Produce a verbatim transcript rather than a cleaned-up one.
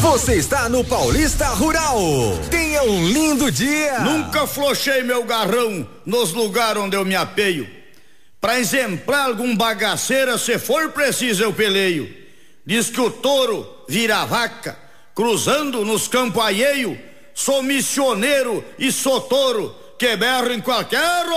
Você está no Paulista Rural. Tenha um lindo dia. Nunca flochei meu garrão nos lugares onde eu me apeio. Pra exemplar algum bagaceira, se for preciso eu peleio. Diz que o touro vira vaca, cruzando nos campos alheio. Sou missioneiro e sou touro, que berro em qualquer